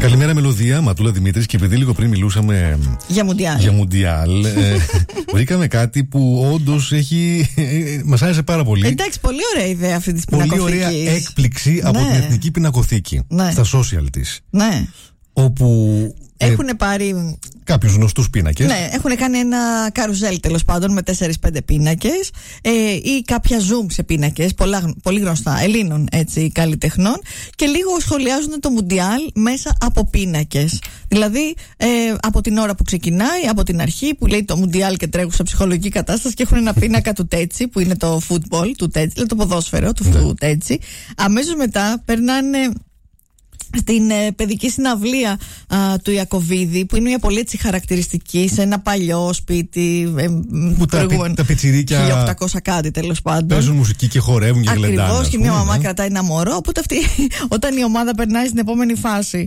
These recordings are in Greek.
Καλημέρα, Μελωδία, Ματούλα Δημήτρης. Και επειδή λίγο πριν μιλούσαμε για Μουντιάλ, βρήκαμε κάτι που όντως μας άρεσε πάρα πολύ. Εντάξει, πολύ ωραία ιδέα αυτή της πινακοθήκης. Πολύ ωραία έκπληξη από την Εθνική Πινακοθήκη στα social της. Ναι. Όπου έχουν πάρει κάποιους γνωστούς πίνακες. Ναι, έχουν κάνει ένα καρουζέλ τέλος πάντων με 4-5 πίνακες ή κάποια zoom σε πίνακες, πολύ γνωστά Ελλήνων καλλιτεχνών, και λίγο σχολιάζουν το Μουντιάλ μέσα από πίνακες. Δηλαδή από την ώρα που ξεκινάει, από την αρχή που λέει το Μουντιάλ και τρέχουν σε ψυχολογική κατάσταση και έχουν ένα πίνακα του Τέτση που είναι το football του Τέτση, το ποδόσφαιρο του Τέτση. Αμέσως μετά περνάνε στην παιδική συναυλία του Ιακωβίδη, που είναι μια πολύ χαρακτηριστική, σε ένα παλιό σπίτι που τα πιτσιρίκια 1800 κάτι τέλος πάντων παίζουν μουσική και χορεύουν και γλεντάνε. Ακριβώς, και μια μαμά κρατάει ένα μωρό. Οπότε όταν η ομάδα περνάει στην επόμενη φάση,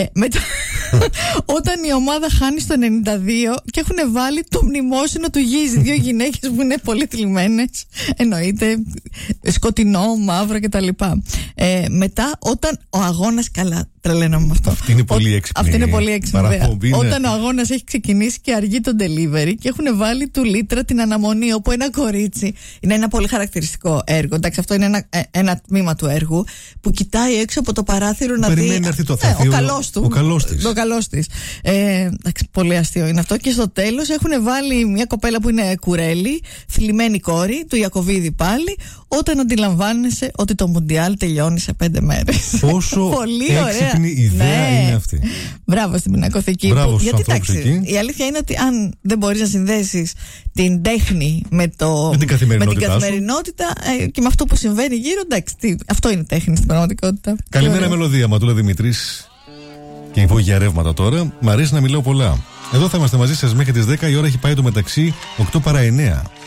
όταν η ομάδα χάνει στο 92 και έχουν βάλει το μνημόσυνο του Γίζη, δύο γυναίκες που είναι πολύ θλιμμένες, εννοείται, σκοτεινό, μαύρο κτλ. Μετά όταν ο αγώνας, καλά, τρελαίνομαι με αυτό. Αυτή είναι πολύ έξυπνη. Αυτή είναι πολύ έξυπνη. Όταν ο αγώνας έχει ξεκινήσει και αργεί το delivery και έχουν βάλει του Λίτρα την αναμονή, όπου ένα κορίτσι, είναι ένα πολύ χαρακτηριστικό έργο. Εντάξει, αυτό είναι ένα τμήμα του έργου, που κοιτάει έξω από το παράθυρο να δει ο καλός του. Ο καλός της. Εντάξει, πολύ αστείο είναι αυτό. Και στο τέλος έχουν βάλει μια κοπέλα που είναι κουρέλι, θλιμμένη κόρη του Ιακωβίδη πάλι, όταν αντιλαμβάνεσαι ότι το Μουντιάλ τελειώνει σε 5 μέρες. Πόσο πολύ έξυπνη ιδέα είναι αυτή. Μπράβο στην πινακοθήκη. Γιατί εντάξει, η αλήθεια είναι ότι αν δεν μπορείς να συνδέσεις την τέχνη με την καθημερινότητα και με αυτό που συμβαίνει γύρω, εντάξει, αυτό είναι τέχνη στην πραγματικότητα. Καλημέρα, Μελωδία, Ματούλα Δημήτρης. Και υπόγεια ρεύματα τώρα. Μ' αρέσει να μιλάω πολλά. Εδώ θα είμαστε μαζί σας μέχρι τις 10. Η ώρα έχει πάει το μεταξύ 8 παρά 9.